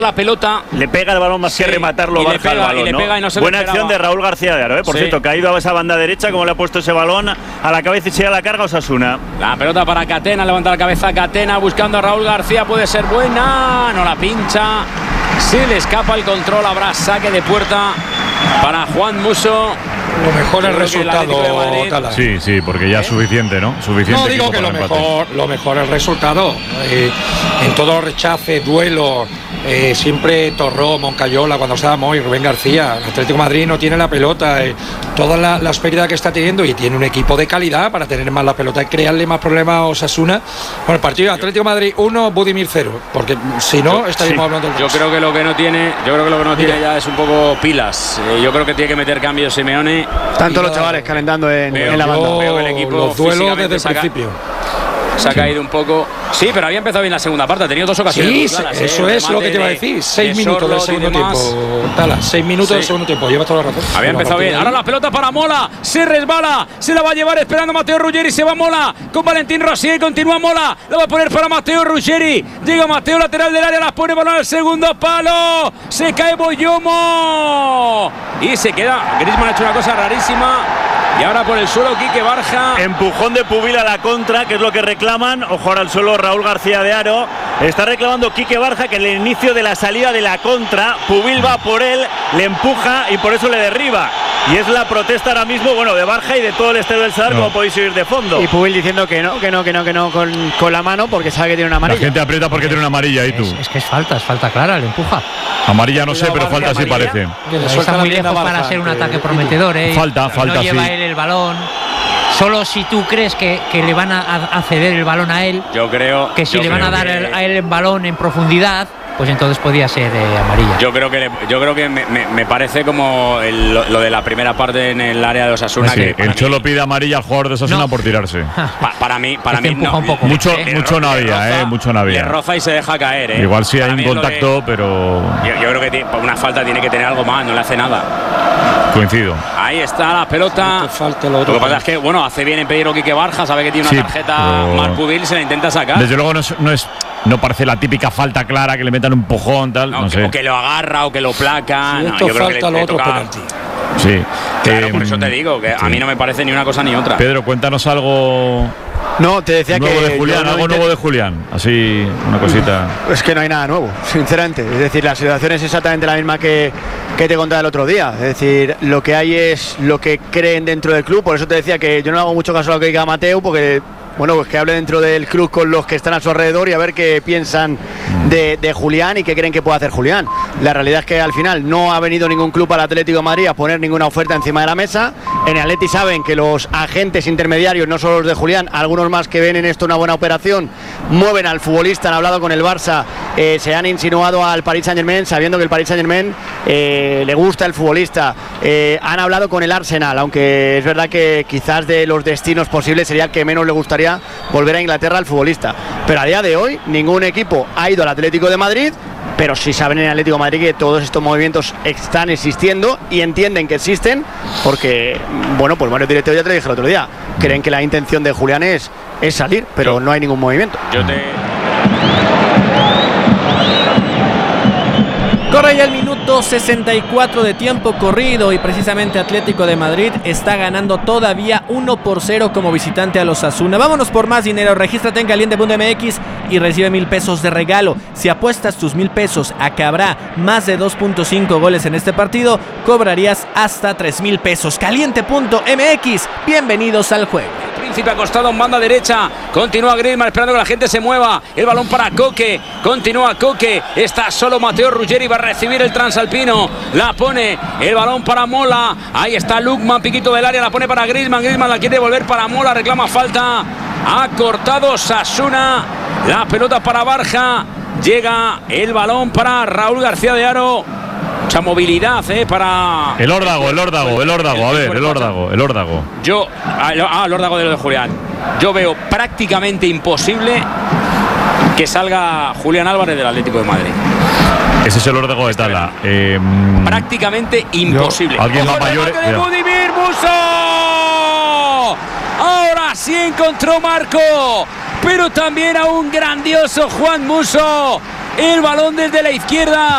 la pelota, le pega el balón más que rematarlo, baja el balón, ¿no? Buena acción de Raúl García de Aro, por cierto, que ha ido a esa banda derecha, como le ha puesto ese balón a la cabeza y se da la carga Osasuna. La pelota para Catena, levanta la cabeza Catena buscando a Raúl García, puede ser buena, no la pincha, se le escapa el control, habrá saque de puerta para Juan Musso. Lo mejor el resultado, Tala. Sí, porque ya es suficiente, ¿no? Suficiente. No, digo que lo mejor el resultado. En todos los rechaces, duelos, siempre Torró, Moncayola, cuando estábamos, y Rubén García. El Atlético de Madrid no tiene la pelota, todas las pérdidas que está teniendo, y tiene un equipo de calidad para tener más la pelota y crearle más problemas a Osasuna. Bueno, el partido Atlético de Madrid 1, Budimir 0, porque si no estaríamos hablando del Yo creo que lo que no tiene ya es un poco pilas. Yo creo que tiene que meter cambios Simeone. Tanto los chavales calentando en la banda. Veo el equipo los duelos desde el principio. Se ha caído un poco. Sí, pero había empezado bien la segunda parte. Ha tenido 2 ocasiones. Sí, claras, eso es lo que te iba a decir. 6 minutos del segundo tiempo. Tala, 6 minutos del segundo tiempo. Llevas toda la razón. Había empezado bien. Ahora la pelota para Mola. Se resbala. Se la va a llevar esperando Matteo Ruggeri. Se va Mola con Valentín Rosier. Continúa Mola. La va a poner para Matteo Ruggeri. Llega Matteo, lateral del área. La pone balón al segundo palo. Se cae Boyomo. Y se queda. Griezmann ha hecho una cosa rarísima. Y ahora por el suelo Quique Barja. Empujón de Pubil a la contra, que es lo que reclaman. Ojo ahora al suelo Raúl García de Aro. Está reclamando Quique Barja que en el inicio de la salida de la contra, Pubil va por él, le empuja y por eso le derriba. Y es la protesta ahora mismo, bueno, de Barja y de todo el estadio del Sadar, como podéis oír de fondo. Y Pubil diciendo que no con la mano, porque sabe que tiene una amarilla. La gente aprieta porque tiene una amarilla, ¿y tú? Es que es falta clara, le empuja. Amarilla no sé, pero falta sí parece. Está muy lejos para ser un ataque prometedor, Falta, no lleva sí. él el balón. Solo si tú crees que le van a ceder el balón a él, yo creo que si le van a dar a él el balón en profundidad, pues entonces podía ser amarilla. Yo creo que me parece como lo de la primera parte en el área de Osasuna. Sí, que el Cholo pide amarilla al jugador de Osasuna por tirarse. Para mí no. Un poco. Mucho no había, mucho no había. Le roza y se deja caer. Igual sí hay un contacto, pero yo creo que una falta tiene que tener algo más, no le hace nada. Coincido. Ahí está la pelota. Lo que pasa es que, hace bien en pedirlo Quique Barja, sabe que tiene una tarjeta Marc Pubil, se la intenta sacar. Desde luego no parece la típica falta clara que le metan un empujón, tal. No sé. O que lo agarra o que lo placa. Si esto yo creo falta que lo otro penalti. Sí. Claro, por eso te digo que a mí no me parece ni una cosa ni otra. Pedro, cuéntanos algo. No, te decía nuevo que. De Julián, algo nuevo de Julián. Así, una cosita. Es que no hay nada nuevo, sinceramente. Es decir, la situación es exactamente la misma que te contaba el otro día. Es decir, lo que hay es lo que creen dentro del club. Por eso te decía que yo no hago mucho caso a lo que diga Mateu, porque. Bueno, pues que hable dentro del club con los que están a su alrededor y a ver qué piensan de Julián y qué creen que puede hacer Julián. La realidad es que al final no ha venido ningún club al Atlético de Madrid a poner ninguna oferta encima de la mesa. En el Atleti saben que los agentes intermediarios, no solo los de Julián, algunos más que ven en esto una buena operación, mueven al futbolista, han hablado con el Barça, se han insinuado al Paris Saint-Germain, sabiendo que el Paris Saint-Germain le gusta el futbolista. Han hablado con el Arsenal, aunque es verdad que quizás de los destinos posibles sería el que menos le gustaría volver a Inglaterra al futbolista, pero a día de hoy ningún equipo ha ido al Atlético de Madrid, pero sí saben en el Atlético de Madrid que todos estos movimientos están existiendo y entienden que existen porque, pues varios directivos, ya te lo dije el otro día, creen que la intención de Julián es salir, pero no hay ningún movimiento. Corre ya el minuto 64 de tiempo corrido y precisamente Atlético de Madrid está ganando todavía 1-0 como visitante a los Osasuna. Vámonos por más dinero, regístrate en caliente.mx y recibe 1,000 pesos de regalo. Si apuestas tus 1,000 pesos a que habrá más de 2.5 goles en este partido, cobrarías hasta 3,000 pesos. Caliente.mx, bienvenidos al juego. Príncipe acostado en banda derecha, continúa Griezmann esperando que la gente se mueva, el balón para Coque, continúa Coque, está solo Matteo Ruggeri, va a recibir el transalpino, la pone, el balón para Mola, ahí está Lukman, piquito del área, la pone para Griezmann la quiere devolver para Mola, reclama falta, ha cortado Osasuna, la pelota para Barja, llega el balón para Raúl García de Aro. Mucha movilidad para el órdago, el órdago. El órdago de lo de Julián. Yo veo prácticamente imposible que salga Julián Álvarez del Atlético de Madrid. Ese es el órdago de Tala. Prácticamente imposible. Alguien más mayor. De Budimir Musso. Ahora sí encontró Marco, pero también a un grandioso Juan Musso. el balón desde la izquierda.